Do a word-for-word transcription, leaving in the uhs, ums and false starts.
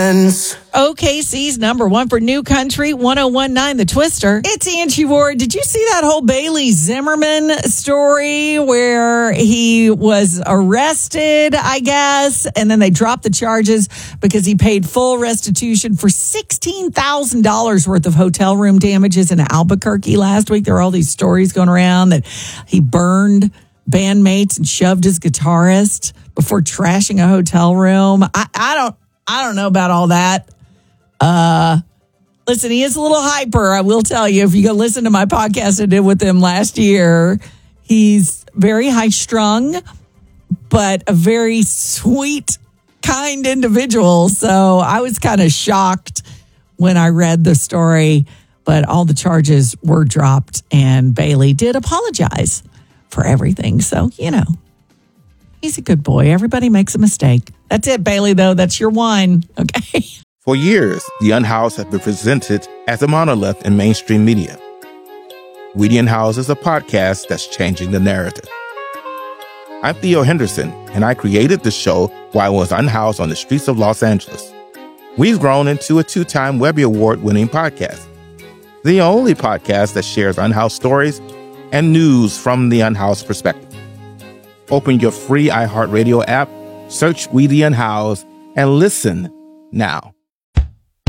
friends. O K C's number one for New Country, one oh one point nine The Twister. It's Angie Ward. Did you see that whole Bailey Zimmerman story where he was arrested, I guess, and then they dropped the charges because he paid full restitution for sixteen thousand dollars worth of hotel room damages in Albuquerque last week? There were all these stories going around that he burned bandmates and shoved his guitarist before trashing a hotel room. I, I don't I don't know about all that. Uh, listen, he is a little hyper, I will tell you. If you go listen to my podcast I did with him last year, he's very high-strung, but a very sweet, kind individual. So I was kind of shocked when I read the story, but all the charges were dropped, and Bailey did apologize for everything. So, you know, he's a good boy. Everybody makes a mistake. That's it, Bailey, though. That's your one. Okay. For years, The Unhoused has been presented as a monolith in mainstream media. We the Unhoused is a podcast that's changing the narrative. I'm Theo Henderson, and I created the show while I was unhoused on the streets of Los Angeles. We've grown into a two-time Webby Award-winning podcast, the only podcast that shares unhoused stories and news from the unhoused perspective. Open your free iHeartRadio app, search We the Unhoused, and listen now.